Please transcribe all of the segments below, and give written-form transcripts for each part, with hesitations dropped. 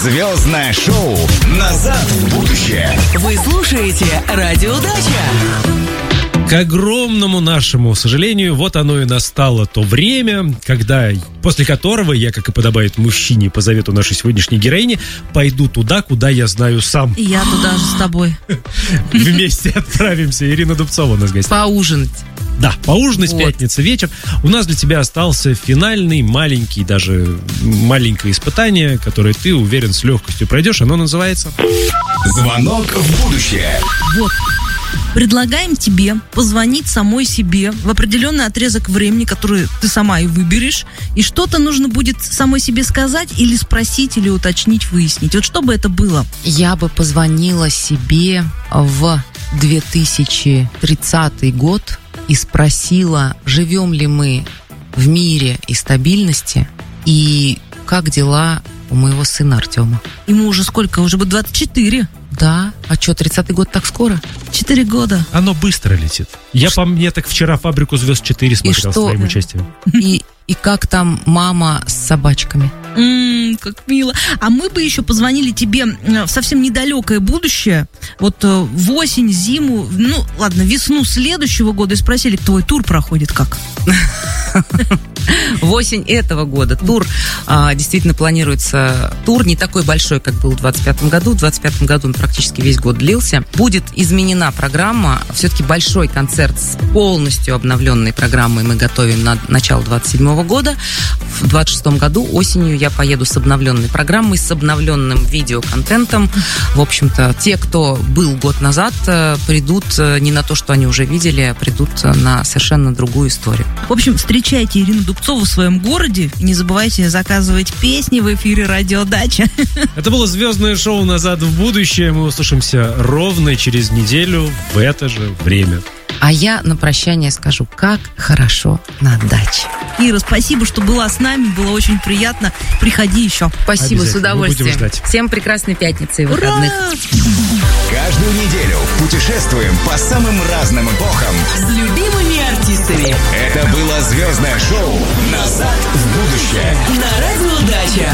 Звездное шоу «Назад в будущее». Вы слушаете Радио Дача. К огромному нашему сожалению, вот оно и настало то время, после которого я, как и подобает мужчине по завету нашей сегодняшней героини, пойду туда, куда я знаю сам. И я туда же с тобой. Вместе отправимся. Ирина Дубцова у нас в гостях. Поужинать. Да, поужинать в пятницу вечер. У нас для тебя остался финальный, маленькое испытание, которое ты, уверен, с легкостью пройдешь. Оно называется «Звонок в будущее». Вот. Предлагаем тебе позвонить самой себе в определенный отрезок времени, который ты сама и выберешь, и что-то нужно будет самой себе сказать или спросить, или уточнить, выяснить. Вот что бы это было? Я бы позвонила себе в 2030 год и спросила, живем ли мы в мире и стабильности, и как дела у моего сына Артема. Ему уже сколько? Уже будет 24. Да, а что, 30-й год так скоро? 4 года. Оно быстро летит. Я по мне так вчера «Фабрику звезд 4» смотрел с твоим участием. И как там мама с собачками? Как мило. А мы бы еще позвонили тебе в совсем недалекое будущее, вот в осень, зиму, весну следующего года, и спросили, твой тур проходит как? В осень этого года тур, действительно планируется тур не такой большой, как был в 2025 году. В 2025 году он практически весь год длился. Будет изменена программа. Все-таки большой концерт с полностью обновленной программой мы готовим на начало 2027 года. В 2026 году осенью я поеду с обновленной программой, с обновленным видеоконтентом. В общем-то, те, кто был год назад, придут не на то, что они уже видели, а придут на совершенно другую историю. В общем, встречайте Ирину Дубцову в своем городе. И не забывайте заказывать песни в эфире Радио Дача. Это было звездное шоу «Назад в будущее». Мы услышимся ровно через неделю в это же время. А я на прощание скажу, как хорошо на даче. Ира, спасибо, что была с нами. Было очень приятно. Приходи еще. Спасибо, с удовольствием. Всем прекрасной пятницы и выходных. Каждую неделю путешествуем по самым разным эпохам С любимыми артистами. Это было звездное шоу «Назад в будущее» На Радио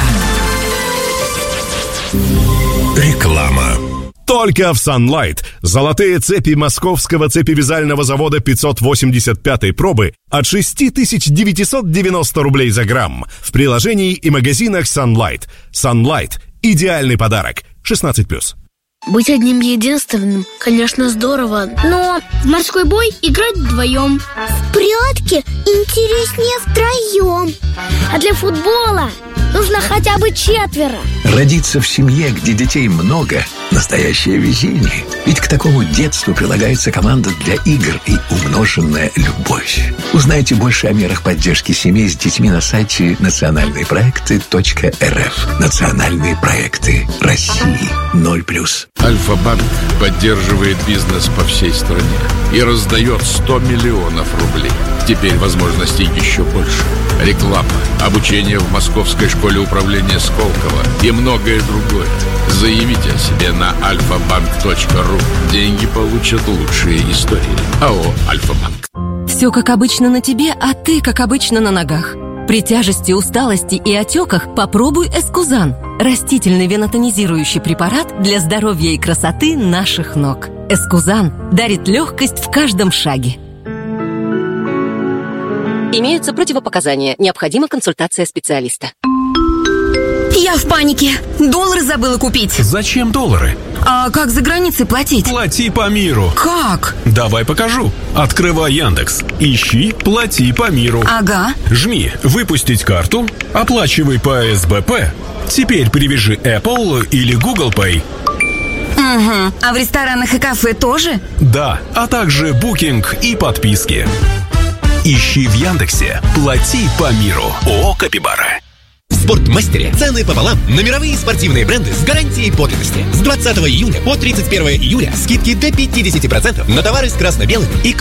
Дача. Реклама. Только в Sunlight золотые цепи московского цепевязального завода 585 пробы от 6990 рублей за грамм в приложении и магазинах Sunlight. Sunlight – идеальный подарок. 16+. Быть одним единственным, конечно, здорово, но в морской бой играть вдвоем. В прятки интереснее втроем. А для футбола нужно хотя бы 4. Родиться в семье, где детей много – настоящее везение. Ведь к такому детству прилагается команда для игр и умноженная любовь. Узнайте больше о мерах поддержки семей с детьми на сайте национальныйпроекты.рф. Национальные проекты России 0+. Альфа-банк поддерживает бизнес по всей стране и раздает 100 миллионов рублей. Теперь возможностей еще больше. Реклама, обучение в Московской школе управления Сколково и многое другое. Заявите о себе на alfabank.ru. Деньги получат лучшие истории. АО «Альфа-банк». Все как обычно на тебе, а ты как обычно на ногах. При тяжести, усталости и отеках попробуй Эскузан. Растительный венотонизирующий препарат для здоровья и красоты наших ног. Эскузан дарит легкость в каждом шаге. Имеются противопоказания. Необходима консультация специалиста. Я в панике. Доллары забыла купить. Зачем доллары? А как за границей платить? Плати по миру. Как? Давай покажу. Открывай Яндекс. Ищи «Плати по миру». Ага. Жми «Выпустить карту». Оплачивай по СБП. Теперь привяжи Apple или Google Pay. Угу. А в ресторанах и кафе тоже? Да, а также букинг и подписки. Ищи в Яндексе «Плати по миру». ООО «Капибара». В Спортмастере цены пополам на мировые спортивные бренды с гарантией подлинности. С 20 июня по 31 июля скидки до 50% на товары с красно-белым и